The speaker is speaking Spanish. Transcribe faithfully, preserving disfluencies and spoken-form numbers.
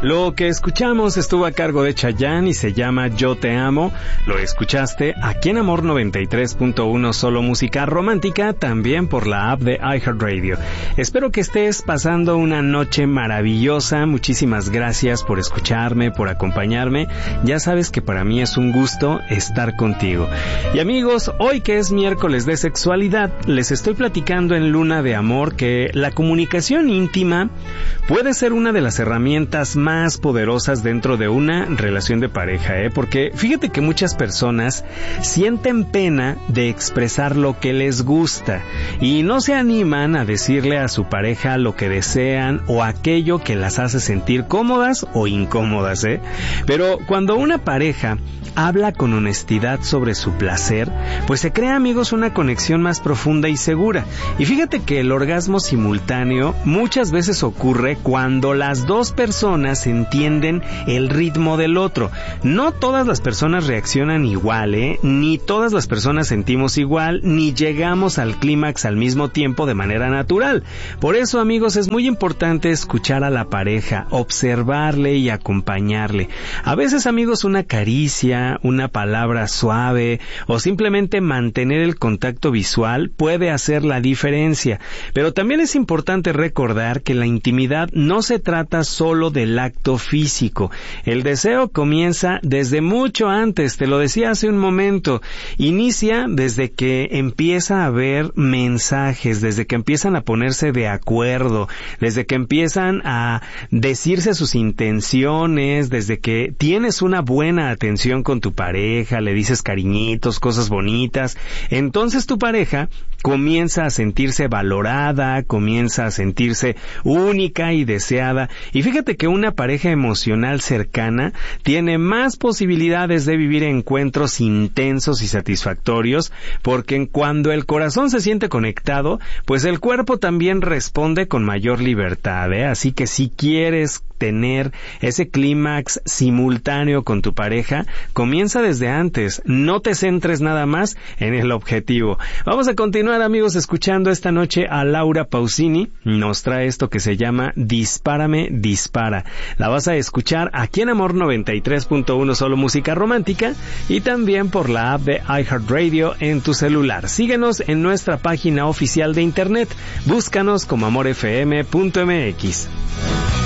Lo que escuchamos estuvo a cargo de Chayanne y se llama Yo Te Amo. Lo escuchaste aquí en Amor noventa y tres punto uno, solo música romántica, también por la app de iHeartRadio. Espero que estés pasando una noche maravillosa. Muchísimas gracias por escucharme, por acompañarme. Ya sabes que para mí es un gusto estar contigo. Y amigos, hoy que es miércoles de sexualidad, les estoy platicando en Luna de Amor que la comunicación íntima puede ser una de las herramientas más más poderosas dentro de una relación de pareja, ¿eh? Porque fíjate que muchas personas sienten pena de expresar lo que les gusta y no se animan a decirle a su pareja lo que desean o aquello que las hace sentir cómodas o incómodas, ¿eh? Pero cuando una pareja habla con honestidad sobre su placer, pues se crea, amigos, una conexión más profunda y segura. Y fíjate que el orgasmo simultáneo muchas veces ocurre cuando las dos personas entienden el ritmo del otro. No todas las personas reaccionan igual, ¿eh? Ni todas las personas sentimos igual, ni llegamos al clímax al mismo tiempo de manera natural. Por eso, amigos, es muy importante escuchar a la pareja, observarle y acompañarle. A veces, amigos, una caricia, una palabra suave o simplemente mantener el contacto visual puede hacer la diferencia. Pero también es importante recordar que la intimidad no se trata solo del acto físico. El deseo comienza desde mucho antes, te lo decía hace un momento. Inicia desde que empieza a haber mensajes, desde que empiezan a ponerse de acuerdo, desde que empiezan a decirse sus intenciones, desde que tienes una buena atención con tu pareja, le dices cariñitos, cosas bonitas. Entonces tu pareja comienza a sentirse valorada, comienza a sentirse única y deseada. Y fíjate que una pareja emocional cercana tiene más posibilidades de vivir encuentros intensos y satisfactorios, porque cuando el corazón se siente conectado, pues el cuerpo también responde con mayor libertad, ¿eh? Así que si quieres tener ese clímax simultáneo con tu pareja, comienza desde antes, no te centres nada más en el objetivo. Vamos a continuar, amigos, escuchando esta noche a Laura Pausini. Nos trae esto que se llama Dispárame, Dispara. La vas a escuchar aquí en Amor noventa y tres punto uno, solo música romántica, y también por la app de iHeartRadio en tu celular. Síguenos en nuestra página oficial de internet, búscanos como amor f m punto m x.